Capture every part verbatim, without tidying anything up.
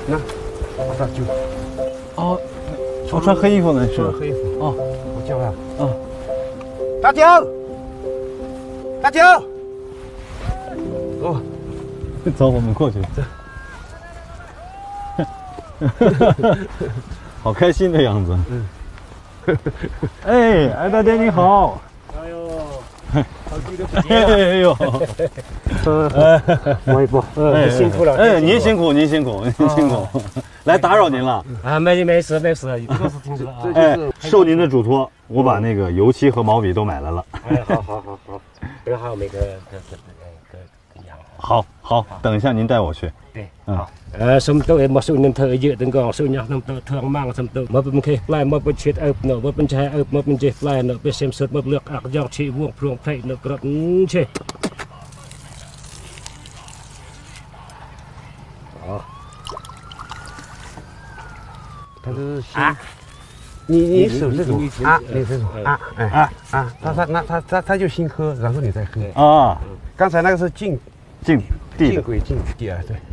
那我这就哦，我穿黑衣服呢是吧？ 黑衣服哦， 我叫他。 哦， 大舅，大舅，哦， 走，我们过去。好开心的样子。嗯。哎，艾大爹你好。 哎呦，好久都不见了。 哎呦， 摸一摸，呃，辛苦了。 哎，您辛苦，您辛苦，您辛苦，来打扰您了。 啊，没没事没事，这个是听说啊。 哎，受您的嘱托，我把那个油漆和毛笔都买来了。 哎，好好好好，正好每个个个个个样。 好好，等一下您带我去。 对，好。呃，什么都没收您特意等个收伢那么特忙什么都没不可来没不切呃那没不切呃没不切来那不先说没不了啊样去วงพรวงไพ那个嗯切。好。它是啊。你你手这种啊，你这种啊，哎啊啊，他他那他他他就先喝，然后你再喝啊。 刚才那个是进进地进轨进地啊，对。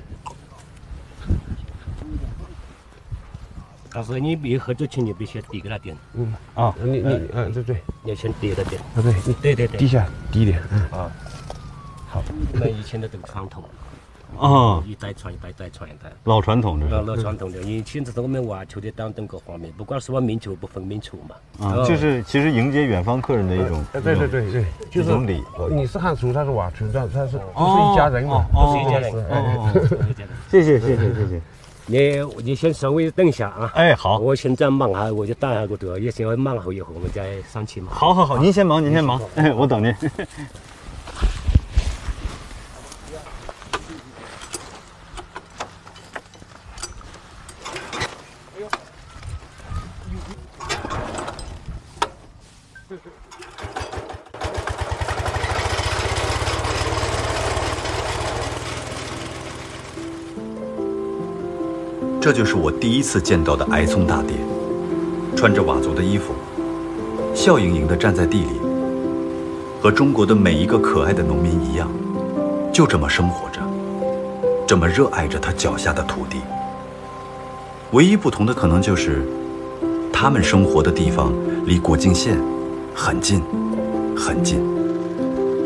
但是你别喝之前你必须低给他点，嗯啊，你你嗯对对，你先低了点，啊对，你对对对，低下低一点，嗯啊，好，我们以前的这个传统。 啊， 一代传一代，一代传一代， 老传统这是。 老传统的，以前这是我们挖球的当等各方面，不管是我民族不分民族嘛。 啊，就是其实迎接远方客人的一种。 对对对对，就是一种礼。 你是汉族，他是佤族，他他是都是一家人嘛，都是一家人。 谢谢谢谢谢谢。 你你先稍微等一下啊。 哎，好。 我现在忙下，我就打下个队，也先忙好以后，我们再上去嘛。 好好好，您先忙，您先忙，哎，我等您。 这就是我第一次见到的矮葱大爹，穿着佤族的衣服，笑盈盈地站在地里，和中国的每一个可爱的农民一样，就这么生活着，这么热爱着他脚下的土地。唯一不同的可能就是，他们生活的地方离国境线很近，很近。